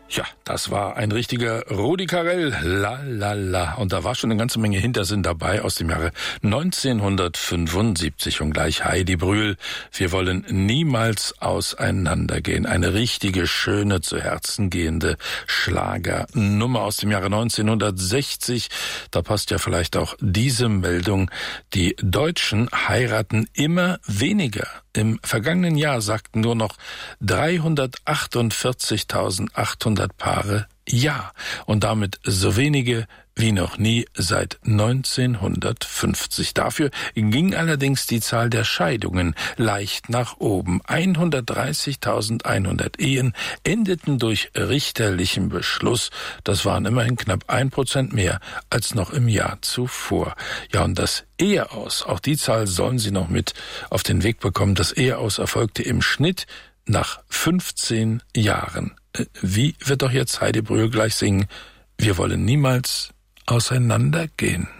Ja, das war ein richtiger Rudi Carrell, la la la. Und da war schon eine ganze Menge Hintersinn dabei aus dem Jahre 1975. Und gleich Heidi Brühl, wir wollen niemals auseinandergehen. Eine richtige, schöne, zu Herzen gehende Schlagernummer aus dem Jahre 1960. Da passt ja vielleicht auch diese Meldung. Die Deutschen heiraten immer weniger. Im vergangenen Jahr sagten nur noch 348.800 Paare Ja und damit so wenige wie noch nie seit 1950. Dafür ging allerdings die Zahl der Scheidungen leicht nach oben. 130.100 Ehen endeten durch richterlichen Beschluss. Das waren immerhin knapp 1% mehr als noch im Jahr zuvor. Ja, und das Eheaus, auch die Zahl sollen Sie noch mit auf den Weg bekommen. Das Eheaus erfolgte im Schnitt nach 15 Jahren. Wie wird doch jetzt Heidi Brühl gleich singen? Wir wollen niemals auseinandergehen.